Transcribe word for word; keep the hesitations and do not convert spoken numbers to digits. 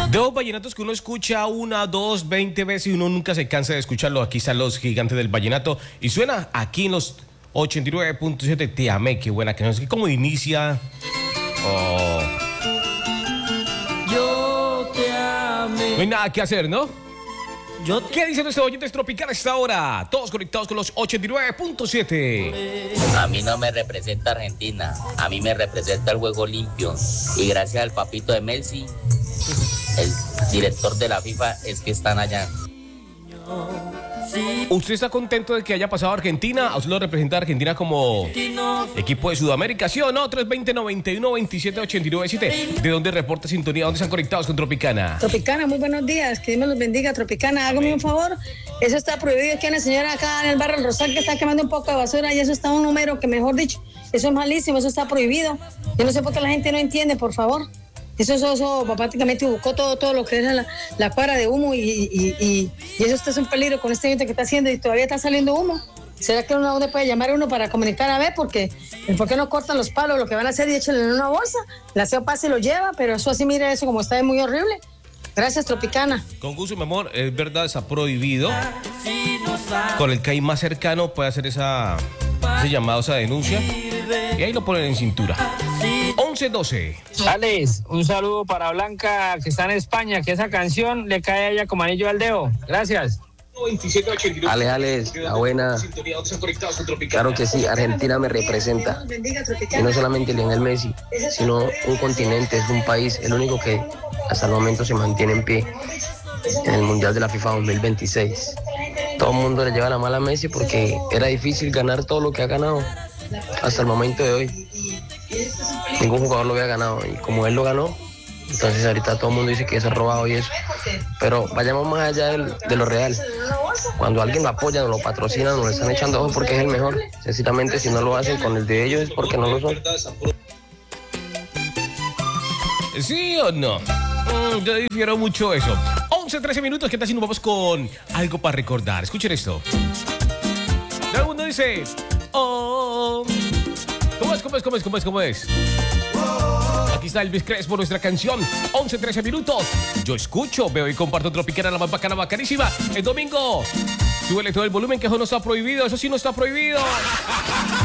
Dos vallenatos que uno escucha una, dos, veinte veces y uno nunca se cansa de escucharlo. Aquí están los gigantes del vallenato y suena aquí en los ochenta y nueve punto siete. Te amé, qué buena canción. ¿Cómo inicia? Oh. Yo te amé. No hay nada que hacer, ¿no? Yo te... ¿Qué dicen nuestros oyentes tropicales a esta hora? Todos conectados con los ochenta y nueve punto siete. A mí no me representa Argentina, a mí me representa el juego limpio. Y gracias al papito de Messi, el director de la FIFA, es que están allá. ¿Usted está contento de que haya pasado a Argentina? ¿A usted lo representa a Argentina como equipo de Sudamérica? ¿Sí o no? tres dos cero, noventa y uno, veintisiete, ochenta y nueve, siete. ¿De dónde reporta sintonía? ¿Dónde están conectados con Tropicana? Tropicana, muy buenos días. Que Dios me los bendiga. Tropicana, hágame un favor. Eso está prohibido. Aquí hay una señora acá en el barrio El Rosal que está quemando un poco de basura y eso está un número que, mejor dicho, eso es malísimo. Eso está prohibido. Yo no sé por qué la gente no entiende, por favor. Eso, eso, eso prácticamente buscó todo, todo lo que era la, la cuadra de humo y, y, y, y eso está es un peligro con este viento que está haciendo y todavía está saliendo humo. ¿Será que uno, uno puede llamar a uno para comunicar a ver? Porque ¿por qué no cortan los palos? Lo que van a hacer y échenlo en una bolsa. La aseo pasa y lo lleva, pero eso así, mire eso como está, es muy horrible. Gracias, Tropicana. Con gusto, mi amor. Es verdad, está prohibido. Con el que hay más cercano puede hacer esa, ese llamado, esa denuncia. Y ahí lo ponen en cintura. once doce. Alex, un saludo para Blanca, que está en España, que esa canción le cae a ella como anillo al dedo. Gracias. Ale, Alex, la buena. Claro que sí, Argentina me representa. Y no solamente Lionel Messi, sino un continente, es un país, el único que hasta el momento se mantiene en pie en el Mundial de la FIFA dos mil veintiséis. Todo el mundo le lleva la mala a Messi porque era difícil ganar todo lo que ha ganado hasta el momento de hoy. Ningún jugador lo había ganado y como él lo ganó, entonces ahorita todo el mundo dice que eso es robado y eso. Pero vayamos más allá del, de lo real. Cuando alguien lo apoya, nos lo patrocina, nos lo están echando ojos porque es el mejor. Sencillamente si no lo hacen con el de ellos es porque no lo son. ¿Sí o no? Mm, yo difiero mucho eso. once, trece minutos, ¿qué tal si nos vamos con algo para recordar? Escuchen esto. Todo el mundo dice, oh, ¿cómo es, cómo es, cómo es, cómo es, cómo es? Aquí está Elvis Crespo, nuestra canción. once, trece minutos. Yo escucho, veo y comparto Tropicana, la más bacana, bacanísima. El domingo, súbele todo el volumen, que eso no está prohibido. Eso sí no está prohibido.